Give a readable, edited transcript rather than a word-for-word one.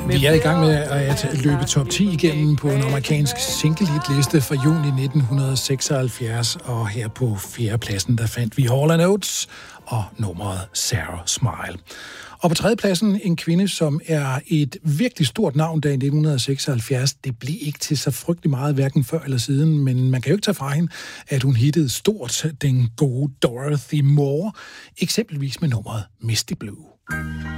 Vi er i gang med at løbe top 10 igennem på en amerikansk single-hit-liste fra juni 1976, og her på 4. pladsen, der fandt vi Hall & Oates og nummeret Sarah Smile. Og på 3. pladsen en kvinde, som er et virkelig stort navn da i 1976. Det blev ikke til så frygtelig meget, hverken før eller siden, men man kan jo ikke tage fra hende, at hun hittede stort den gode Dorothy Moore, eksempelvis med nummeret Misty Blue.